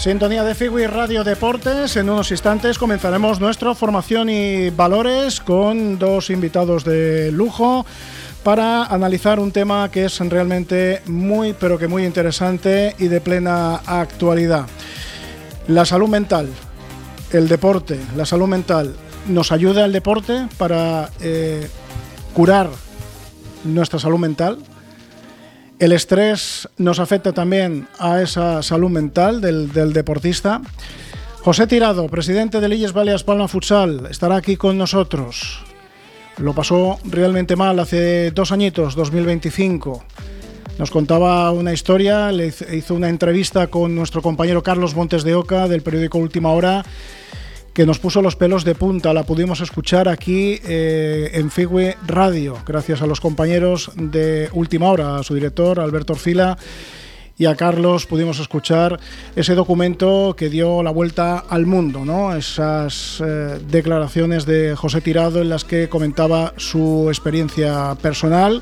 Sintonía de Figui Radio Deportes. En unos instantes comenzaremos nuestra formación y valores con dos invitados de lujo para analizar un tema que es realmente muy, pero que muy interesante y de plena actualidad. La salud mental, el deporte, la salud mental. ¿Nos ayuda el deporte para curar nuestra salud mental? El estrés nos afecta también a esa salud mental del deportista. José Tirado, presidente del Illes Baleas Palma Futsal, estará aquí con nosotros. Lo pasó realmente mal hace 2 añitos, 2025. Nos contaba una historia, le hizo una entrevista con nuestro compañero Carlos Montes de Oca del periódico Última Hora, que nos puso los pelos de punta. La pudimos escuchar aquí en Figui Radio, gracias a los compañeros de Última Hora, a su director Alberto Orfila, y a Carlos pudimos escuchar ese documento que dio la vuelta al mundo, ¿no? Esas declaraciones de José Tirado en las que comentaba su experiencia personal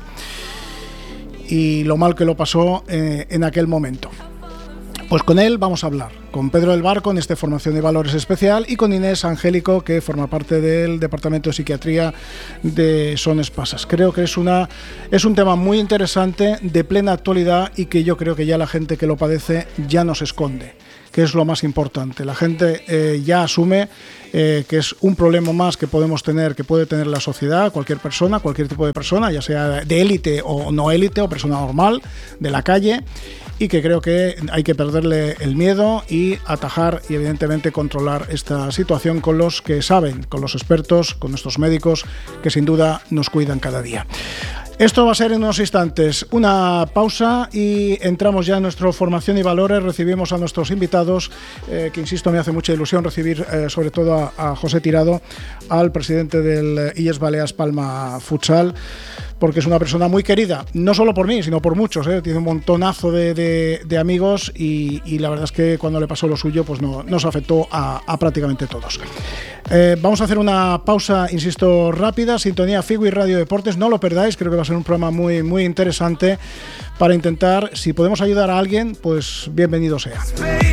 y lo mal que lo pasó en aquel momento. Pues con él vamos a hablar, con Pedro del Barco en esta formación de valores especial y con Inés Angélico, que forma parte del Departamento de Psiquiatría de Son Espasas. Creo que es un tema muy interesante, de plena actualidad, y que yo creo que ya la gente que lo padece ya no se esconde, que es lo más importante. La gente ya asume que es un problema más que podemos tener, que puede tener la sociedad, cualquier persona, cualquier tipo de persona, ya sea de élite o no élite, o persona normal, de la calle, y que creo que hay que perderle el miedo y atajar y evidentemente controlar esta situación con los que saben, con los expertos, con nuestros médicos, que sin duda nos cuidan cada día. Esto va a ser en unos instantes una pausa y entramos ya en nuestra formación y valores. Recibimos a nuestros invitados, que insisto, me hace mucha ilusión recibir sobre todo a José Tirado, al presidente del Illes Baleas Palma Futsal, porque es una persona muy querida, no solo por mí, sino por muchos, tiene un montonazo de amigos y la verdad es que cuando le pasó lo suyo pues nos afectó a prácticamente todos. Vamos a hacer una pausa, insisto, rápida. Sintonía Figui Radio Deportes, no lo perdáis, creo que va a ser un programa muy, muy interesante para intentar, si podemos ayudar a alguien, pues bienvenido sea.